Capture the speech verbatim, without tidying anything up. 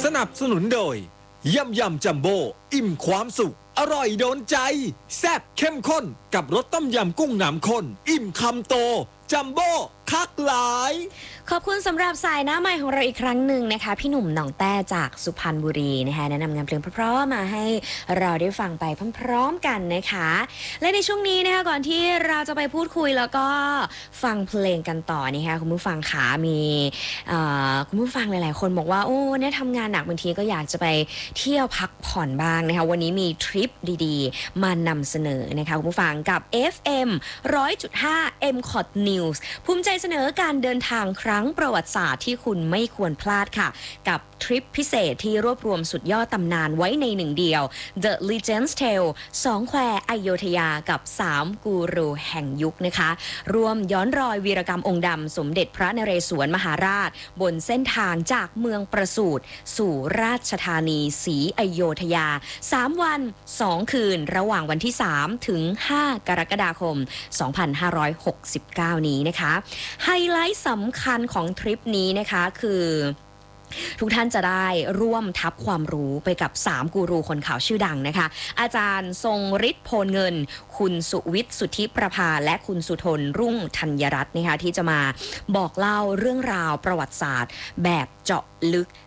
สนับสนุนโดยยำยำจัมโบ้อิ่มความสุขอร่อยโดนใจแซ่บเข้มข้นกับรสต้มยำกุ้งน้ำข้นอิ่มคำโตจัมโบ้คักหลายขอบคุณสำหรับสายหน้าใหม่ของเราอีกครั้งหนึ่งนะคะพี่หนุ่มหนองแต้จากสุพรรณบุรีนะคะแนะนำงานเพลงเพราะๆมาให้เราได้ฟังไปพร้อมๆกันนะคะและในช่วงนี้นะคะก่อนที่เราจะไปพูดคุยแล้วก็ฟังเพลงกันต่อนะคะคุณผู้ฟังขามีคุณผู้ฟังหลายๆคนบอกว่าโอ้เนี่ยทำงานหนักบางทีก็อยากจะไปเที่ยวพักผ่อนบ้างนะคะวันนี้มีทริปดีๆมานำเสนอนะคะคุณผู้ฟังกับ เอฟ เอ็ม หนึ่งร้อยจุดห้า เอ็ม คอท News ภูมิใจเสนอการเดินทางครั้งประวัติศาสตร์ที่คุณไม่ควรพลาดค่ะกับทริปพิเศษที่รวบรวมสุดยอดตำนานไว้ในหนึ่งเดียว The Legends Tale สองแควอโยธยากับสามกูรูแห่งยุคนะคะรวมย้อนรอยวีรกรรมองค์ดำสมเด็จพระนเรศวรมหาราชบนเส้นทางจากเมืองประสูติสู่ราชธานีศรีอโยธยาสามวันสองคืนระหว่างวันที่สามถึงห้ากรกฎาคมสองพันห้าร้อยหกสิบเก้านี้นะคะไฮไลท์สำคัญของทริปนี้นะคะคือทุกท่านจะได้ร่วมทับความรู้ไปกับสามกูรูคนข่าวชื่อดังนะคะอาจารย์ทรงฤทธิ์โพลเงินคุณสุวิทย์สุทธิประภาและคุณสุทนรุ่งธัญรัตน์นะคะที่จะมาบอกเล่าเรื่องราวประวัติศาสตร์แบบเจาะลึก